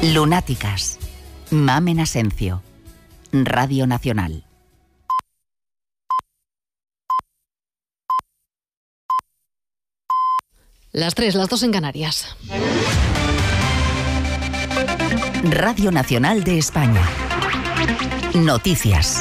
Lunáticas. Mamen Asencio. Radio Nacional. Las 3, las 2 en Canarias. Radio Nacional de España. Noticias.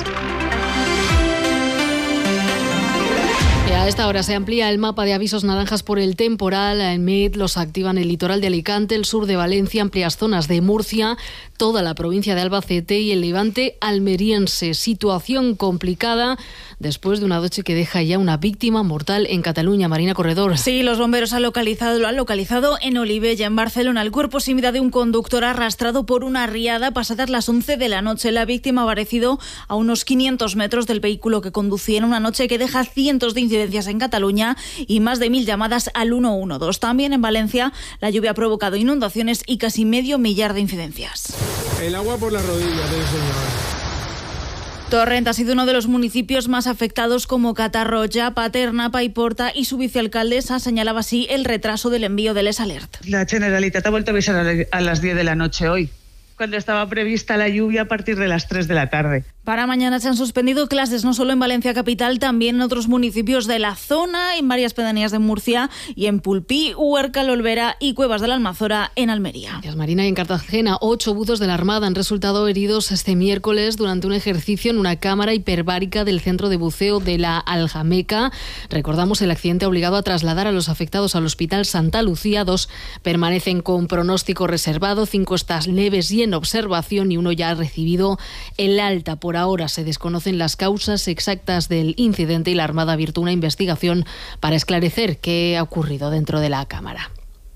A esta hora se amplía el mapa de avisos naranjas por el temporal. En MED los activan el litoral de Alicante, el sur de Valencia, amplias zonas de Murcia, toda la provincia de Albacete y el levante almeriense. Situación complicada después de una noche que deja ya una víctima mortal en Cataluña. Marina Corredor. Sí, los bomberos lo han localizado en Olivella, en Barcelona. El cuerpo sin vida de un conductor arrastrado por una riada pasadas las 11 de la noche. La víctima ha aparecido a unos 500 metros del vehículo que conducía en una noche que deja cientos de incidencias en Cataluña y más de 1.000 llamadas al 112. También en Valencia la lluvia ha provocado inundaciones y casi medio millar de incidencias. El agua por las rodillas del señor. Torrent ha sido uno de los municipios más afectados como Catarroja, Paterna, Paiporta y su vicealcaldesa señalaba así el retraso del envío del S-Alert. La Generalitat ha vuelto a avisar a las 10 de la noche hoy, cuando estaba prevista la lluvia a partir de las 3 de la tarde. Para mañana se han suspendido clases no solo en Valencia capital, también en otros municipios de la zona, en varias pedanías de Murcia y en Pulpí, Huércal, Olvera y Cuevas de la Almazora en Almería. Gracias, Marina. Y en Cartagena, 8 buzos de la Armada han resultado heridos este miércoles durante un ejercicio en una cámara hiperbárica del centro de buceo de la Aljameca. Recordamos, el accidente ha obligado a trasladar a los afectados al Hospital Santa Lucía. 2 permanecen con pronóstico reservado, 5 están leves y en observación y 1 ya ha recibido el alta. Por ahora se desconocen las causas exactas del incidente y la Armada ha abierto una investigación para esclarecer qué ha ocurrido dentro de la cámara.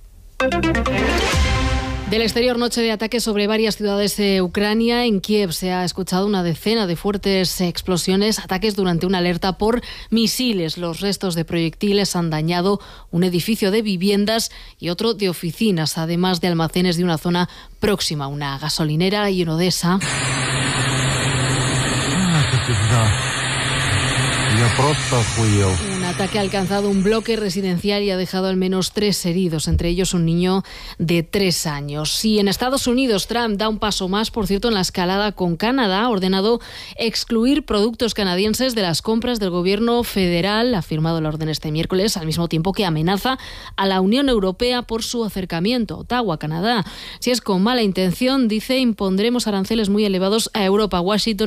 Del exterior, noche de ataques sobre varias ciudades de Ucrania. En Kiev se ha escuchado una decena de fuertes explosiones, ataques durante una alerta por misiles. Los restos de proyectiles han dañado un edificio de viviendas y otro de oficinas, además de almacenes de una zona próxima, una gasolinera y una Odessa. Un ataque ha alcanzado un bloque residencial y ha dejado al menos 3 heridos, entre ellos un niño de 3 años. Y en Estados Unidos, Trump da un paso más, por cierto, en la escalada con Canadá. Ha ordenado excluir productos canadienses de las compras del gobierno federal. Ha firmado la orden este miércoles, al mismo tiempo que amenaza a la Unión Europea por su acercamiento a Ottawa, Canadá. Si es con mala intención, dice, impondremos aranceles muy elevados a Europa. Washington